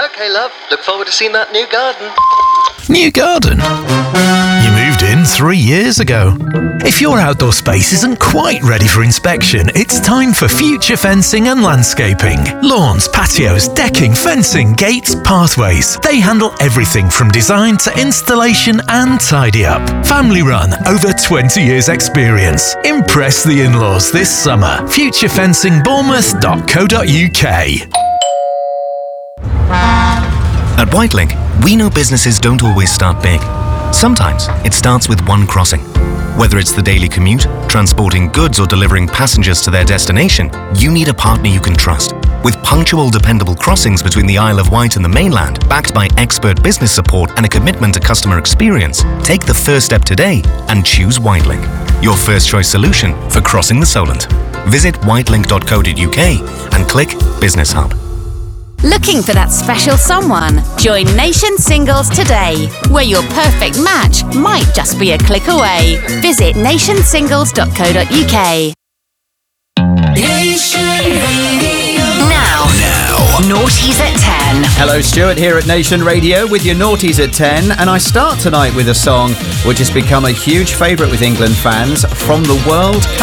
Okay, love. Look forward to seeing that new garden. New garden? You moved in 3 years ago. If your outdoor space isn't quite ready for inspection, it's time for Future Fencing and Landscaping. Lawns, patios, decking, fencing, gates, pathways. They handle everything from design to installation and tidy up. Family run, over 20 years experience. Impress the in-laws this summer. futurefencingbournemouth.co.uk. At Whitelink, we know businesses don't always start big. Sometimes it starts with one crossing. Whether it's the daily commute, transporting goods or delivering passengers to their destination, you need a partner you can trust. With punctual, dependable crossings between the Isle of Wight and the mainland, backed by expert business support and a commitment to customer experience, take the first step today and choose Whitelink, your first choice solution for crossing the Solent. Visit whitelink.co.uk and click Business Hub. Looking for that special someone? Join Nation Singles today, where your perfect match might just be a click away. Visit nationsingles.co.uk. Nation Radio. Now, Naughties at 10. Hello, Stuart here at Nation Radio with your Naughties at 10, and I start tonight with a song which has become a huge favourite with England fans, From the World